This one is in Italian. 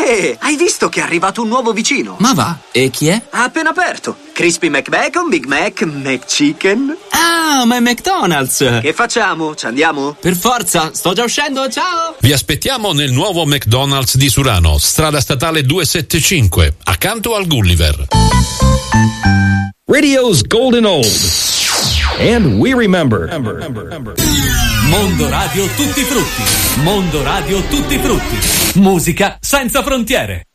Hai visto che è arrivato un nuovo vicino? Ma va, e chi è? Ha appena aperto. Crispy McBacon, Big Mac, McChicken. Ah, ma è McDonald's! Che facciamo? Ci andiamo? Per forza, sto già uscendo, ciao! Vi aspettiamo nel nuovo McDonald's di Surano, strada statale 275, accanto al Gulliver. Radio's golden old. And we remember. Mondo Radio Tutti Frutti. Mondo Radio Tutti Frutti. Musica senza frontiere.